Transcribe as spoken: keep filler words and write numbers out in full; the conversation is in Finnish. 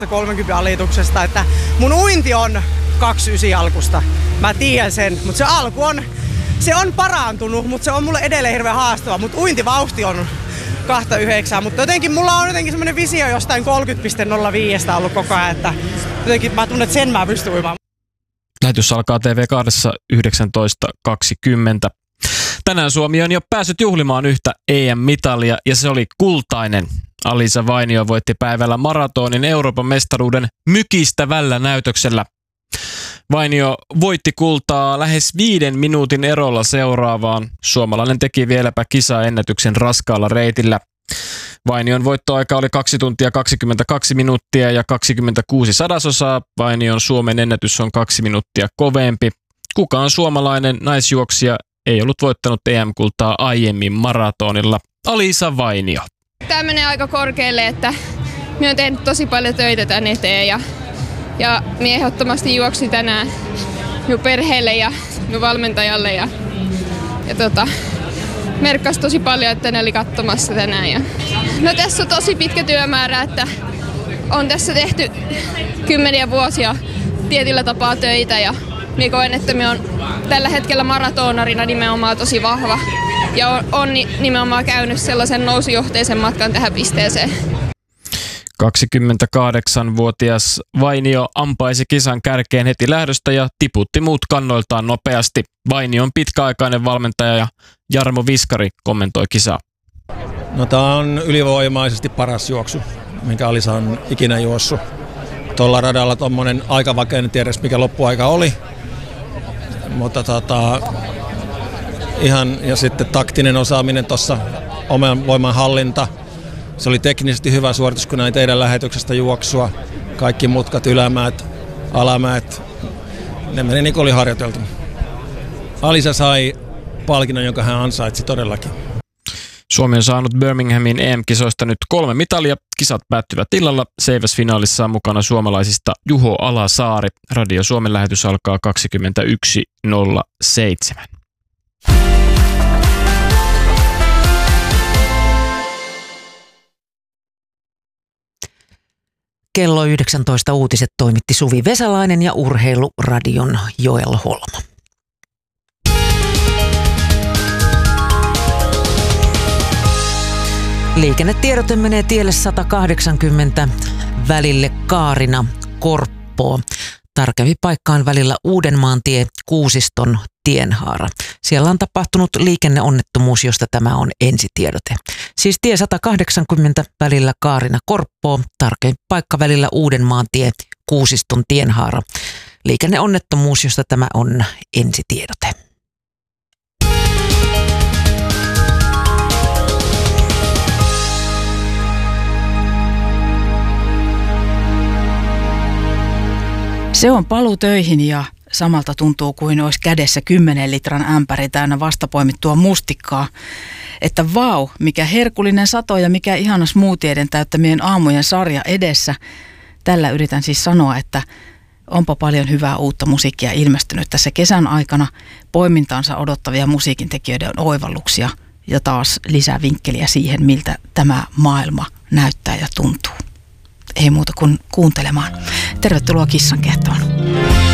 kolmekymmentä alituksesta, että mun uinti on kaksikymmentäyhdeksän alkusta. Mä tiedän sen, mutta se alku on, se on parantunut, mutta se on mulle edelleen hirveän haastava. Mutta uintivauhti on kaksikymmentäyhdeksän, mutta jotenkin mulla on jotenkin semmoinen visio jostain kolmekymmentä pilkku nolla viisi ollut koko ajan, että jotenkin mä tunnen, että sen mä pystyn uimaan. Lähetys alkaa T V kahdessa yhdeksäntoista kaksikymmentä. Tänään Suomi on jo päässyt juhlimaan yhtä E M-mitalia ja se oli kultainen. Alisa Vainio voitti päivällä maratonin Euroopan mestaruuden mykistävällä näytöksellä. Vainio voitti kultaa lähes viiden minuutin erolla seuraavaan. Suomalainen teki vieläpä kisaennätyksen raskaalla reitillä. Vainion voittoaika oli kaksi tuntia kaksikymmentäkaksi minuuttia ja kaksikymmentäkuusi sadasosaa. Vainion Suomen ennätys on kaksi minuuttia kovempi. Kukaan suomalainen naisjuoksija ei ollut voittanut E M-kultaa aiemmin maratonilla. Alisa Vainio. Tämä menee aika korkealle, että minä olen tehnyt tosi paljon töitä tän eteen ja, ja minä ehdottomasti juoksin tänään minun perheelle ja minun valmentajalle ja, ja tota, merkkasi tosi paljon, että ne oli katsomassa tänään. Ja, no tässä on tosi pitkä työmäärä, että on tässä tehty kymmeniä vuosia tietyllä tapaa töitä ja minä koen, että minä olen tällä hetkellä maratonarina nimenomaan tosi vahva ja on, on nimenomaan käynyt sellaisen nousujohteisen matkan tähän pisteeseen. kaksikymmentäkahdeksanvuotias Vainio ampaisi kisan kärkeen heti lähdöstä ja tiputti muut kannoiltaan nopeasti. Vainion pitkäaikainen valmentaja Jarmo Viskari kommentoi kisaa. No, tämä on ylivoimaisesti paras juoksu, minkä Alisa on ikinä juossut. Tuolla radalla tuommoinen aikavake, en tiedä mikä loppuaika oli. Mutta tota, ihan, ja sitten taktinen osaaminen tuossa, oman voiman hallinta. Se oli teknisesti hyvä suoritus, kun näin teidän lähetyksestä juoksua. Kaikki mutkat, ylämäät, alamäät, ne meni niin kuin oli harjoiteltu. Alisa sai palkinnon, jonka hän ansaitsi todellakin. Suomi on saanut Birminghamin E M-kisoista nyt kolme mitalia. Kisat päättyvät illalla. Seiväsfinaalissa on mukana suomalaisista Juho Alasaari. Radio Suomen lähetys alkaa kaksikymmentäyksi nolla seitsemän. Kello yhdeksäntoista uutiset toimitti Suvi Vesalainen ja Urheiluradion Joel Holma. Liikennetiedote menee tielle sata kahdeksankymmentä välille Kaarina Korppoo. Tarkempi paikkaan välillä Uudenmaantie Kuusiston tienhaara. Siellä on tapahtunut liikenneonnettomuus, josta tämä on ensitiedote. Siis tie sata kahdeksankymmentä välillä Kaarina Korppoo. Tarkempi paikka välillä Uudenmaantie Kuusiston tienhaara. Liikenneonnettomuus, josta tämä on ensitiedote. Se on paluu töihin ja samalta tuntuu kuin olisi kädessä kymmenen litran ämpäri täynnä vastapoimittua mustikkaa. Että vau, mikä herkullinen sato ja mikä ihana smoothieiden täyttämien aamujen sarja edessä. Tällä yritän siis sanoa, että onpa paljon hyvää uutta musiikkia ilmestynyt tässä kesän aikana. Poimintaansa odottavia musiikintekijöiden oivalluksia ja taas lisää vinkkeliä siihen, miltä tämä maailma näyttää ja tuntuu. Ei muuta kuin kuuntelemaan. Tervetuloa Kissankehtoon.